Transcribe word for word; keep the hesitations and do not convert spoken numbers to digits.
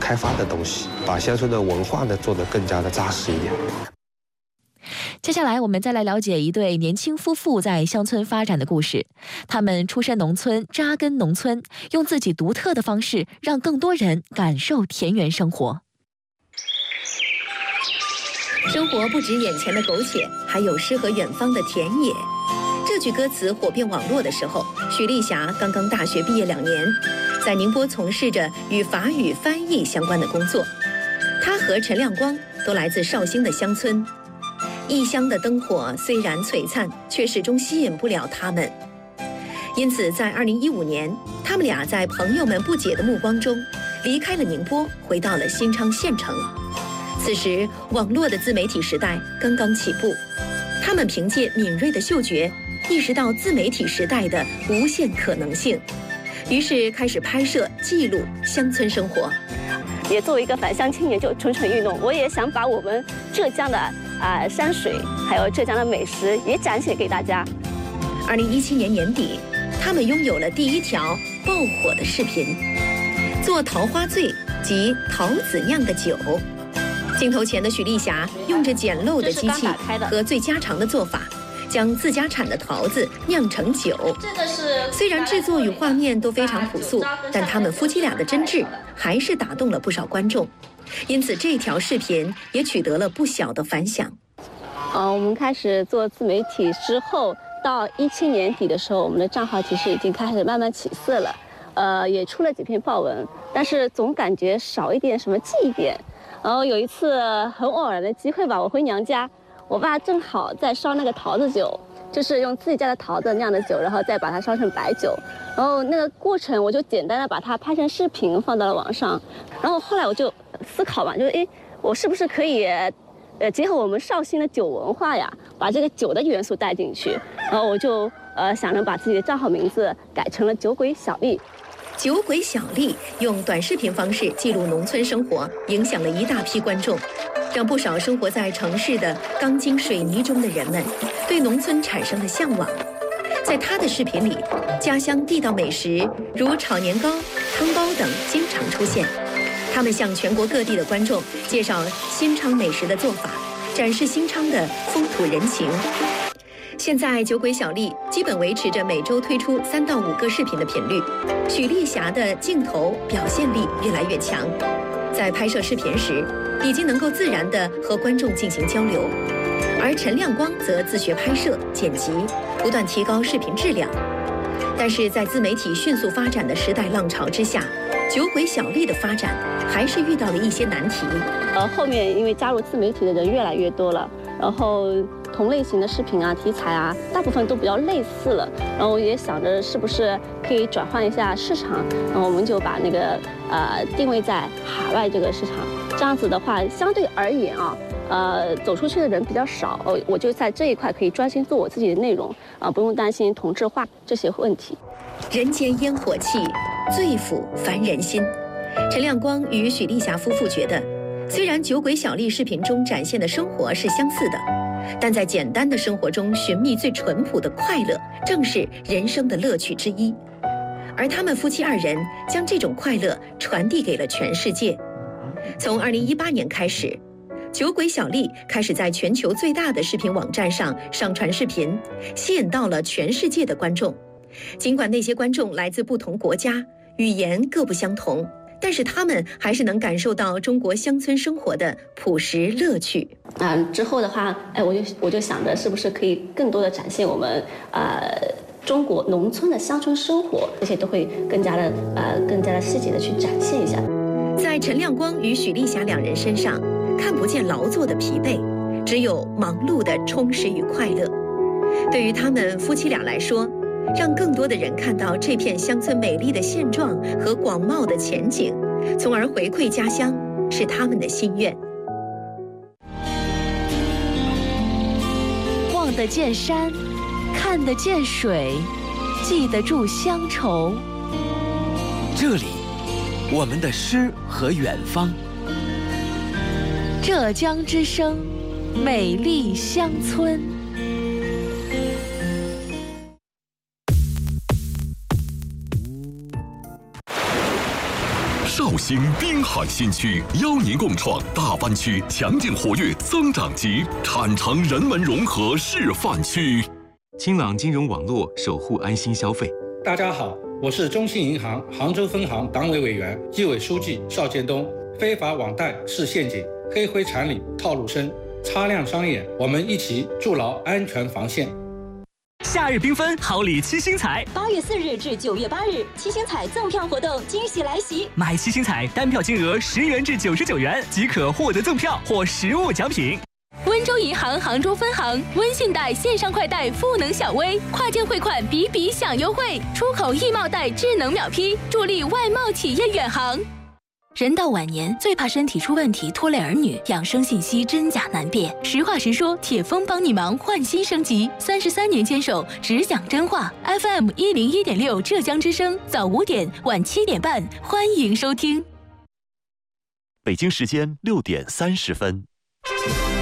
开发的东西，把乡村的文化呢做得更加的扎实一点。 接下来我们再来了解一对年轻夫妇在乡村发展的故事。他们出身农村，扎根农村，用自己独特的方式让更多人感受田园生活。 生活不止眼前的苟且，还有诗和远方的田野。这句歌词火遍网络的时候，许丽霞刚刚大学毕业两年，在宁波从事着与法语翻译相关的工作。她和陈亮光都来自绍兴的乡村，异乡的灯火虽然璀璨，却始终吸引不了他们。因此，在二零一五年，他们俩在朋友们不解的目光中，离开了宁波，回到了新昌县城。此时，网络的自媒体时代刚刚起步，他们凭借敏锐的嗅觉，意识到自媒体时代的无限可能性，于是开始拍摄记录乡村生活。 也作为一个返乡青年，就蠢蠢欲动，我也想把我们浙江的啊、呃、山水，还有浙江的美食也展现给大家。 二零一七年年底，他们拥有了第一条爆火的视频，做桃花醉及桃子酿的酒。镜头前的许丽霞用着简陋的机器和最家常的做法，将自家产的桃子酿成酒。虽然制作与画面都非常朴素，但他们夫妻俩的真挚还是打动了不少观众，因此这条视频也取得了不小的反响。 呃，我们开始做自媒体之后，到一七年底的时候，我们的账号其实已经开始慢慢起色了，呃，也出了几篇报文，但是总感觉少一点什么记忆点。然后有一次很偶然的机会吧，我回娘家，我爸正好在烧那个桃子酒，就是用自己家的桃子酿的酒，然后再把它烧成白酒。然后那个过程我就简单的把它拍成视频放到了网上。然后后来我就思考嘛，就是哎，我是不是可以呃结合我们绍兴的酒文化呀，把这个酒的元素带进去。然后我就呃想着把自己的账号名字改成了酒鬼小丽。 酒鬼小丽用短视频方式记录农村生活，影响了一大批观众，让不少生活在城市的钢筋水泥中的人们对农村产生了向往。在她的视频里，家乡地道美食如炒年糕、汤包等经常出现。他们向全国各地的观众介绍新昌美食的做法，展示新昌的风土人情。现在酒鬼小丽基本维持着每周推出三到五个视频的频率。许丽霞的镜头表现力越来越强，在拍摄视频时已经能够自然地和观众进行交流，而陈亮光则自学拍摄剪辑，不断提高视频质量。但是在自媒体迅速发展的时代浪潮之下，酒鬼小丽的发展还是遇到了一些难题。 呃，后面因为加入自媒体的人越来越多了，然后同类型的视频啊、题材啊，大部分都比较类似了。然后我也想着是不是可以转换一下市场，然后我们就把那个呃定位在海外这个市场。这样子的话，相对而言啊，呃，走出去的人比较少，我就在这一块可以专心做我自己的内容啊、呃，不用担心同质化这些问题。 人间烟火气，最抚凡人心。陈亮光与许丽霞夫妇觉得，虽然酒鬼小丽视频中展现的生活是相似的，但在简单的生活中寻觅最淳朴的快乐，正是人生的乐趣之一。而他们夫妻二人将这种快乐传递给了全世界。从二零一八年开始，酒鬼小丽开始在全球最大的视频网站上上传视频，吸引到了全世界的观众。尽管那些观众来自不同国家，语言各不相同，但是他们还是能感受到中国乡村生活的朴实乐趣。 嗯，之后的话，哎，我就我就想着是不是可以更多的展现我们呃中国农村的乡村生活，这些都会更加的呃更加的细节的去展现一下。 在陈亮光与许丽霞两人身上，看不见劳作的疲惫，只有忙碌的充实与快乐。对于他们夫妻俩来说，让更多的人看到这片乡村美丽的现状和广袤的前景，从而回馈家乡，是他们的心愿。 望得见山，看得见水，记得住乡愁。 这里，我们的诗和远方。 浙江之声，美丽乡村。 绍兴兴滨海新区，邀您共创大湾区强劲活跃增长极产城人文融合示范区。 清朗金融网络，守护安心消费。 大家好，我是中信银行杭州分行党委委员、纪委书记邵建东。非法网贷是陷阱，黑灰产里套路深，擦亮双眼，我们一起筑牢安全防线。 夏日缤纷，好礼七星彩。 八月四日至九月八日，七星彩赠票活动惊喜来袭！ 买七星彩，单票金额十元至九十九元即可获得赠票或实物奖品。 温州银行杭州分行温信贷线上快贷赋能小微，跨境汇款比比享优惠，出口易贸贷智能秒批，助力外贸企业远航。人到晚年，最怕身体出问题拖累儿女，养生信息真假难辨。实话实说，铁峰帮你忙，换新升级，三十三年坚守，只讲真话。F M 一零一点六，浙江之声，早五点，晚七点半，欢迎收听。 北京时间六点三十分。